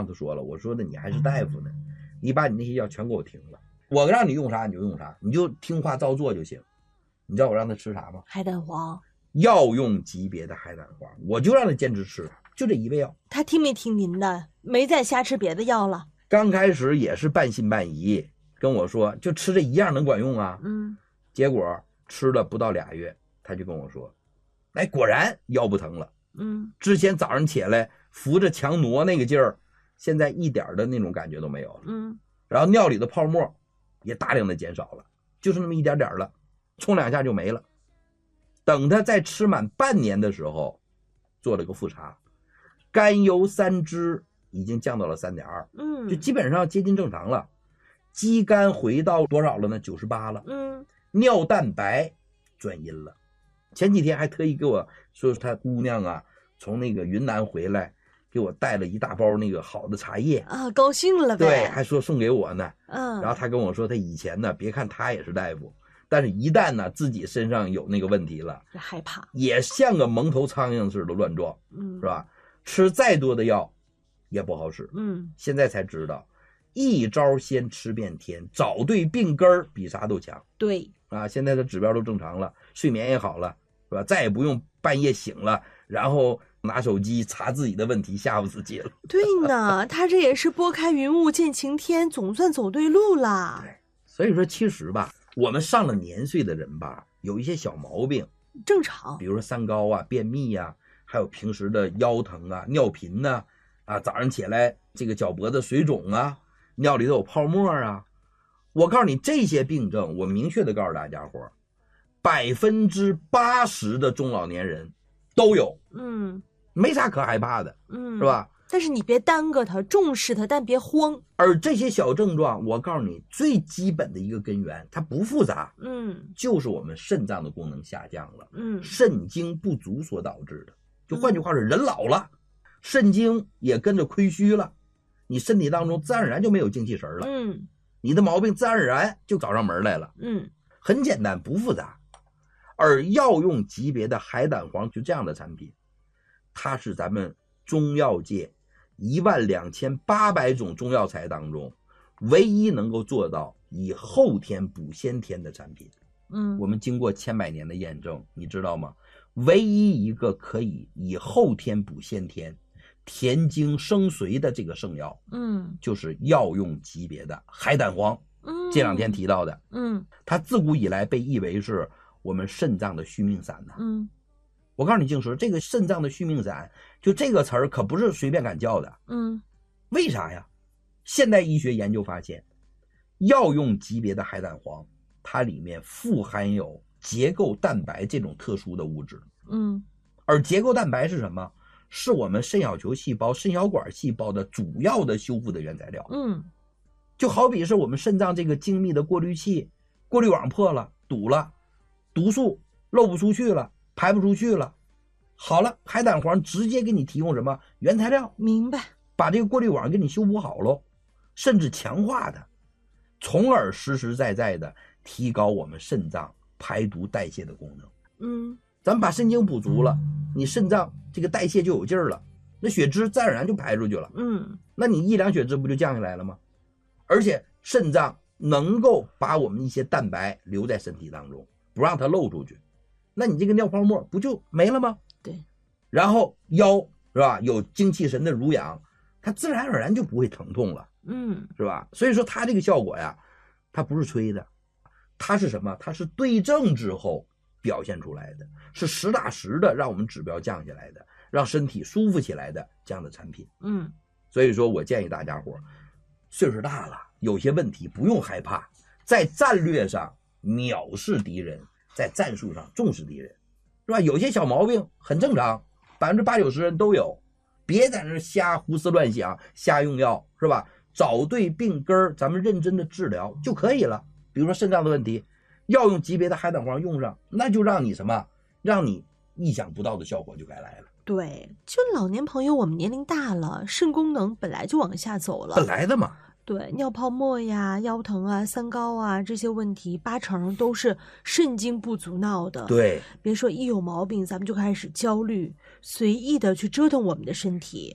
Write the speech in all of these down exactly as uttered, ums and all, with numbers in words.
让他说了，我说的你还是大夫呢，你把你那些药全给我停了，我让你用啥你就用啥，你就听话照做就行。你知道我让他吃啥吗？ 海胆黄， 药用级别的海胆黄，我就让他坚持吃，就这一味药。 他听没听您的？没再瞎吃别的药了？ 刚开始也是半信半疑，跟我说就吃这一样能管用啊。 嗯， 结果吃了不到俩月，他就跟我说，哎，果然腰不疼了。 嗯， 之前早上起来扶着墙挪那个劲儿，现在一点的那种感觉都没有了。 嗯， 然后尿里的泡沫也大量的减少了，就是那么一点点了，冲两下就没了。等他在吃满半年的时候，做了个复查，甘油三酯已经降到了 三点二， 嗯， 就基本上接近正常了。肌酐回到多少了呢？九十八了。 嗯， 尿蛋白转阴了。前几天还特意给我说他姑娘啊从那个云南回来，给我带了一大包那个好的茶叶啊，高兴了呗。 对，还说送给我呢。 嗯， 然后他跟我说他以前呢，别看他也是大夫，但是一旦呢自己身上有那个问题了， 害怕， 也像个蒙头苍蝇似的乱撞， 嗯， 是吧？吃再多的药也不好使。 嗯， 现在才知道一招先吃遍天，找对病根儿比啥都强。 对啊，现在的指标都正常了，睡眠也好了，是吧？再也不用半夜醒了然后拿手机查自己的问题吓唬自己了。 对呢，他这也是拨开云雾见晴天，总算走对路啦。 对，所以说其实吧，我们上了年岁的人吧，有一些小毛病正常， 比如说三高啊、便秘呀、啊，还有平时的腰疼啊、尿频呐、啊，啊，早上起来这个脚脖子水肿啊，尿里头有泡沫啊。我告诉你，这些病症，我明确的告诉大家伙，百分之八十的中老年人都有， 嗯， 没啥可害怕的， 嗯， 是吧？ 但是你别耽搁它，重视它，但别慌。 而这些小症状，我告诉你，最基本的一个根源，它不复杂， 嗯， 就是我们肾脏的功能下降了， 嗯， 肾精不足所导致的。就换句话说，人老了，肾精也跟着亏虚了，你身体当中自然而然就没有精气神了， 嗯， 你的毛病自然而然就找上门来了， 嗯， 很简单，不复杂。而药用级别的海胆黄就这样的产品，它是咱们中药界一万两千八百种中药材当中唯一能够做到以后天补先天的产品。 嗯， 我们经过千百年的验证，你知道吗？唯一一个可以以后天补先天、填精生髓的这个圣药， 嗯， 就是药用级别的海胆黄。 嗯， 这两天提到的， 嗯， 它自古以来被译为是我们肾脏的续命散呢。 嗯， 我告诉你，静石，这个肾脏的续命散，就这个词儿可不是随便敢叫的。 嗯， 为啥呀？现代医学研究发现，药用级别的海胆黄，它里面富含有结构蛋白这种特殊的物质。 嗯， 而结构蛋白是什么？是我们肾小球细胞、肾小管细胞的主要的修复的原材料。 嗯， 就好比是我们肾脏这个精密的过滤器，过滤网破了、堵了，毒素漏不出去了，排不出去了。好了，海胆黄直接给你提供什么原材料？ 明白。 把这个过滤网给你修补好喽，甚至强化它，从而实实在在的提高我们肾脏排毒代谢的功能。 嗯， 咱们把肾精补足了，你肾脏这个代谢就有劲儿了，那血脂自然而然就排出去了。 嗯， 那你一量血脂不就降下来了吗？而且肾脏能够把我们一些蛋白留在身体当中，不让它漏出去，那你这个尿泡沫不就没了吗？ 对。 然后腰是吧，有精气神的濡养，它自然而然就不会疼痛了， 嗯， 是吧？所以说它这个效果呀，它不是吹的，它是什么？它是对症之后表现出来的，是实打实的让我们指标降下来的，让身体舒服起来的这样的产品。 嗯， 所以说我建议大家伙岁数大了，有些问题不用害怕，在战略上藐视敌人，在战术上重视敌人，是吧？有些小毛病很正常，百分之八九十人都有，别在那瞎胡思乱想，瞎用药，是吧？找对病根，咱们认真的治疗就可以了。比如说肾脏的问题，药用级别的海胆黄用上，那就让你什么？让你意想不到的效果就该来了。 对，就老年朋友，我们年龄大了，肾功能本来就往下走了， 本来的嘛。 对，尿泡沫呀、腰疼啊、三高啊这些问题，八成都是肾精不足闹的。 对， 别说一有毛病，咱们就开始焦虑，随意的去折腾我们的身体。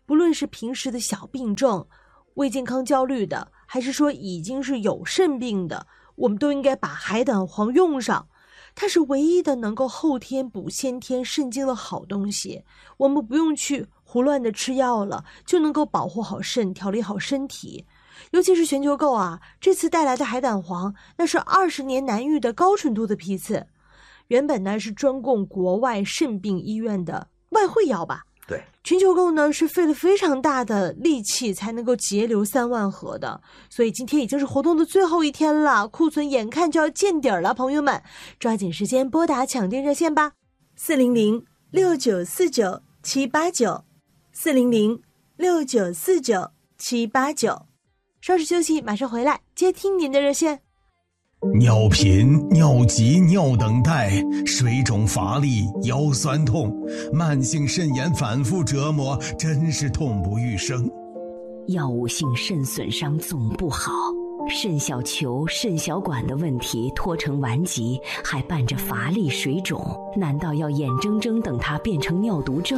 不论是平时的小病症、胃健康焦虑的，还是说已经是有肾病的，我们都应该把海胆黄用上。它是唯一的能够后天补先天肾精的好东西，我们不用去胡乱的吃药了，就能够保护好肾，调理好身体。尤其是全球购啊，这次带来的海胆黄，那是二十年难遇的高纯度的批次，原本呢是专供国外肾病医院的外汇药吧。 对， 全球购呢是费了非常大的力气才能够节流三万盒的，所以今天已经是活动的最后一天了，库存眼看就要见底儿了，朋友们抓紧时间拨打抢订热线吧，四零零六九四九七八九，四零零六九四九七八九。稍事休息，马上回来接听您的热线。 尿频、尿急、尿等待，水肿乏力、腰酸痛，慢性肾炎反复折磨，真是痛不欲生。 药物性肾损伤总不好，肾小球、肾小管的问题拖成顽疾，还伴着乏力、水肿，难道要眼睁睁等它变成尿毒症？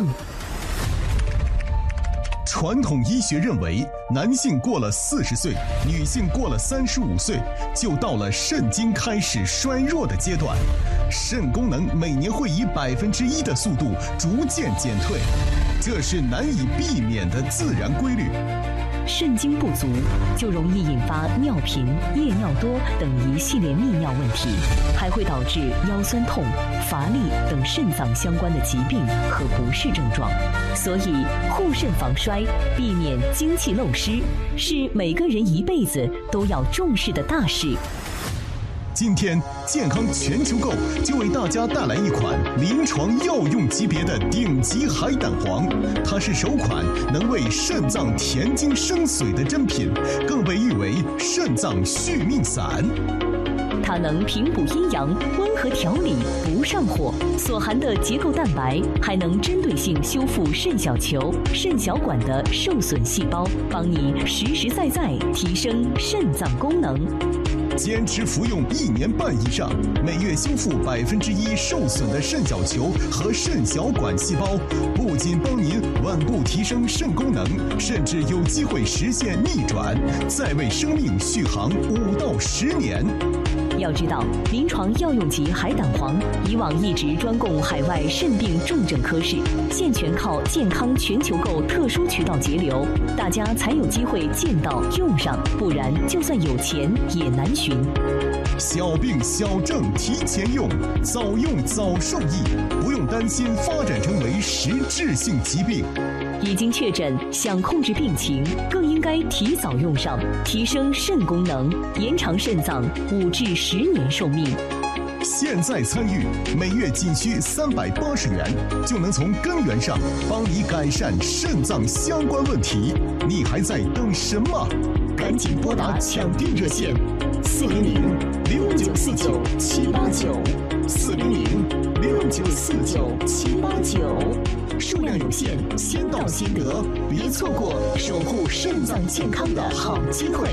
传统医学认为，男性过了四十岁，女性过了三十五岁，就到了肾精开始衰弱的阶段，肾功能每年会以百分之一的速度逐渐减退，这是难以避免的自然规律。 肾精不足就容易引发尿频、夜尿多等一系列泌尿问题，还会导致腰酸痛、乏力等肾脏相关的疾病和不适症状。所以护肾防衰，避免精气漏失，是每个人一辈子都要重视的大事。 今天健康全球购就为大家带来一款临床药用级别的顶级海胆黄，它是首款能为肾脏填精生髓的珍品，更被誉为肾脏续命散。 它能平补阴阳、温和调理、不上火，所含的结构蛋白还能针对性修复肾小球、肾小管的受损细胞，帮你实实在在提升肾脏功能。 坚持服用一年半以上，每月修复百分之一受损的肾小球和肾小管细胞，不仅帮您稳步提升肾功能，甚至有机会实现逆转，再为生命续航五到十年。 要知道，临床药用级海胆黄以往一直专供海外肾病重症科室，现全靠健康全球购特殊渠道节流，大家才有机会见到用上，不然就算有钱也难寻。 小病小症提前用，早用早受益，不用担心发展成为实质性疾病。 已经确诊想控制病情，更应该提早用上，提升肾功能，延长肾脏五至十年寿命。 现在参与，每月仅需三百八十元，就能从根源上帮你改善肾脏相关问题。你还在等什么？赶紧拨打抢订热线：四零零六九四九七八九，四零零六九四九七八九。数量有限，先到先得，别错过守护肾脏健康的好机会。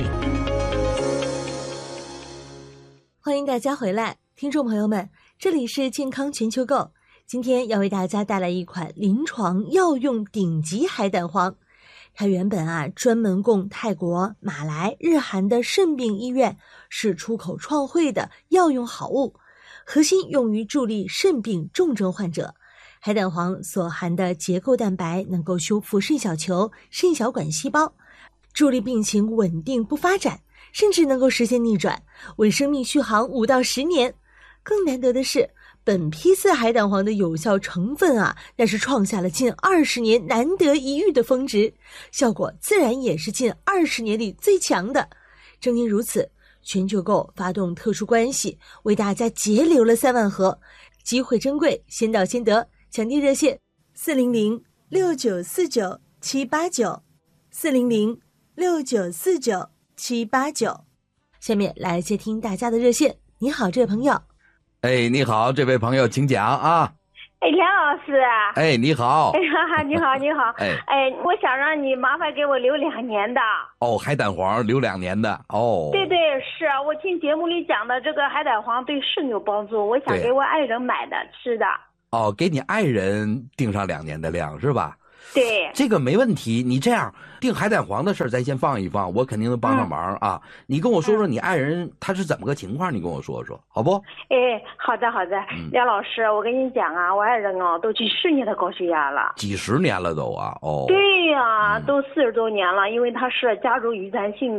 欢迎大家回来，听众朋友们，这里是健康全球购，今天要为大家带来一款临床药用顶级海胆黄。它原本啊专门供泰国、马来、日韩的肾病医院，是出口创汇的药用好物，核心用于助力肾病重症患者。海胆黄所含的结构蛋白能够修复肾小球、肾小管细胞，助力病情稳定不发展，甚至能够实现逆转，为生命续航五到十年。更难得的是，本批次海胆黄的有效成分啊，那是创下了近二十年难得一遇的峰值，效果自然也是近二十年里最强的。正因如此，全球购发动特殊关系，为大家节流了三万盒，机会珍贵，先到先得。抢订热线：四零零六九四九七八九，四零零六九四九七八九。下面来接听大家的热线。你好，这位朋友。 哎，你好，这位朋友，请讲啊。 哎，梁老师。 哎，你好。 哎呀，你好，你好。 哎哎，我想让你麻烦给我留两年的。 哦，海胆黄留两年的哦。 对对，是啊，我听节目里讲的这个海胆黄对肾有帮助，我想给我爱人买的吃的。 哦，给你爱人订上两年的量是吧？ 对， 这个没问题。你这样定海胆黄的事儿，咱先放一放，我肯定能帮上忙啊。嗯、你跟我说说你爱人他是怎么个情况，你跟我说说，好不？ 哎，好的好的， 嗯、 梁老师，我跟你讲啊，我爱人啊都几十年的高血压了， 几十年了都啊，哦。 对呀、啊，嗯、都四十多年了，因为他是家族遗传性